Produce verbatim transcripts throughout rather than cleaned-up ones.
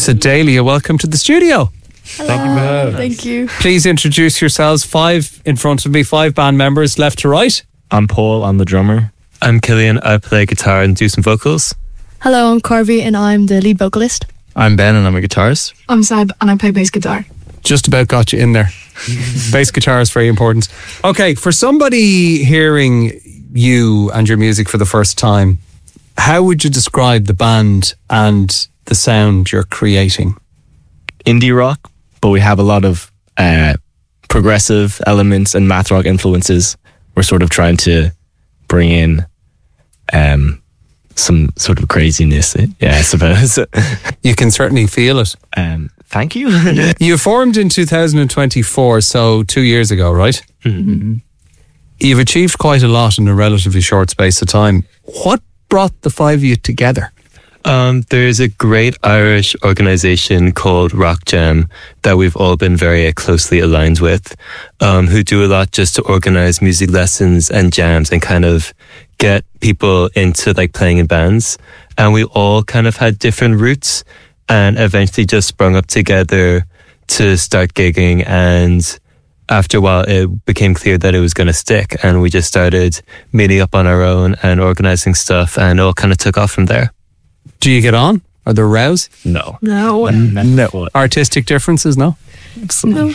Sedalia, welcome to the studio. Hello. Thank you very much. Thank you. Please introduce yourselves. Five in front of me, five band members, left to right. I'm Paul, I'm the drummer. I'm Killian, I play guitar and do some vocals. Hello, I'm Carvey and I'm the lead vocalist. I'm Ben and I'm a guitarist. I'm Seb and I play bass guitar. Just about got you in there. Bass guitar is very important. Okay, for somebody hearing you and your music for the first time, how would you describe the band and the sound you're creating? Indie rock, but we have a lot of uh, progressive elements and math rock influences. We're sort of trying to bring in um, some sort of craziness, yeah, I suppose. You can certainly feel it. Um, thank you. You formed in two thousand twenty-four, so two years ago, right? Mm-hmm. You've achieved quite a lot in a relatively short space of time. What brought the five of you together? Um, there's a great Irish organisation called Rock Jam that we've all been very closely aligned with, um, who do a lot just to organise music lessons and jams and kind of get people into like playing in bands. And we all kind of had different routes and eventually just sprung up together to start gigging. And after a while, it became clear that it was going to stick. And we just started meeting up on our own and organising stuff, and it all kind of took off from there. Do you get on? Are there rows? No. No. No. Artistic differences? No? No.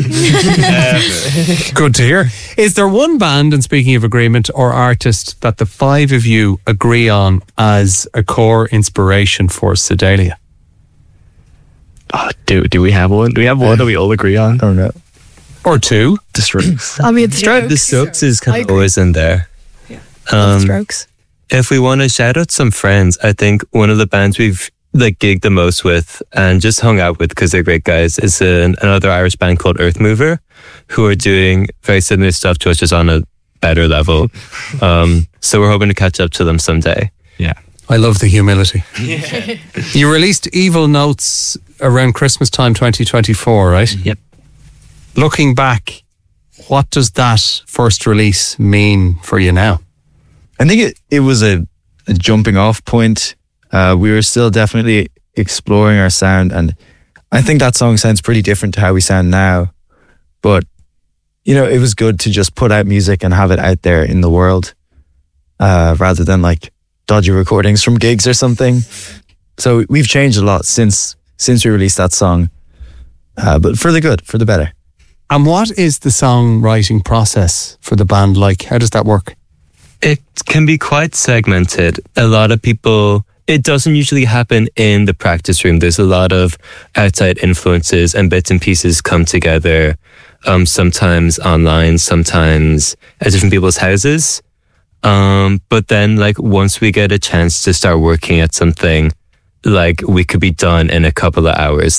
Good to hear. Is there one band, and speaking of agreement, or artist that the five of you agree on as a core inspiration for Sedalia? Oh, do, do we have one? Do we have one that we all agree on? Or no? Or two? The Strokes. I mean, the Strokes. The Strokes is kind I of agree. always in there. Yeah. Um, Love the Strokes. If we want to shout out some friends, I think one of the bands we've like gigged the most with and just hung out with because they're great guys is an, another Irish band called Earth Mover, who are doing very similar stuff to us, just on a better level. Um, so we're hoping to catch up to them someday. Yeah. I love the humility. Yeah. You released Evil Notes around Christmas time twenty twenty-four, right? Yep. Looking back, what does that first release mean for you now? I think it, it was a, a jumping off point. Uh, we were still definitely exploring our sound, and I think that song sounds pretty different to how we sound now. But, you know, it was good to just put out music and have it out there in the world, uh, rather than like dodgy recordings from gigs or something. So we've changed a lot since since we released that song, uh, but for the good, for the better. And what is the songwriting process for the band like? How does that work? It can be quite segmented. A lot of people, it doesn't usually happen in the practice room. There's a lot of outside influences and bits and pieces come together, um, sometimes online, sometimes at different people's houses. Um, but then like once we get a chance to start working at something, like we could be done in a couple of hours.